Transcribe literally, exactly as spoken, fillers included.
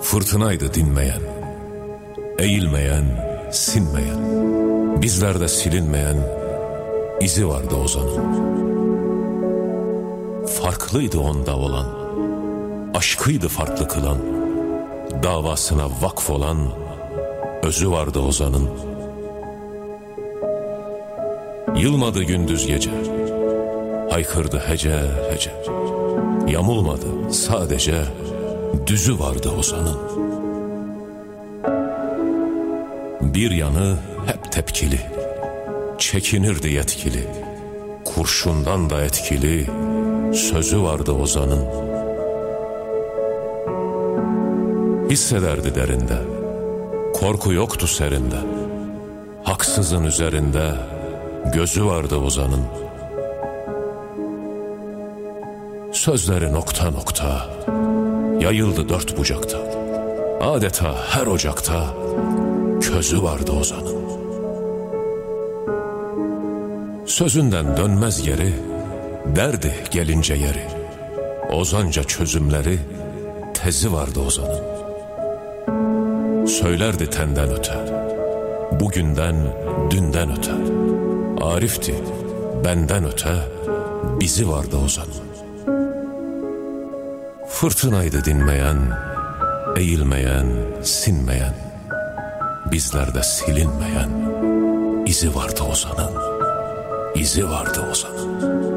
Fırtınaydı dinmeyen, eğilmeyen, sinmeyen, bizlerde silinmeyen izi vardı Ozan'ın. Farklıydı onda olan, aşkıydı farklı kılan, davasına vakf olan özü vardı Ozan'ın. Yılmadı gündüz gece, haykırdı hece hece, yamulmadı sadece düzü vardı Ozan'ın. Bir yanı hep tepkili, çekinirdi yetkili, kurşundan da etkili sözü vardı Ozan'ın. Hissederdi derinde, korku yoktu serinde, haksızın üzerinde gözü vardı Ozan'ın. Sözleri nokta nokta yayıldı dört bucakta, adeta her ocakta közü vardı Ozan'ın. Sözünden dönmez geri, derdi gelince yeri, ozanca çözümleri tezi vardı Ozan'ın. Söylerdi tenden öte, bugünden dünden öte, Arif'ti benden öte bizi vardı Ozan'ın. Fırtınaydı dinmeyen, eğilmeyen, sinmeyen, bizlerde silinmeyen izi vardı Ozan'ın, izi vardı Ozan'ın.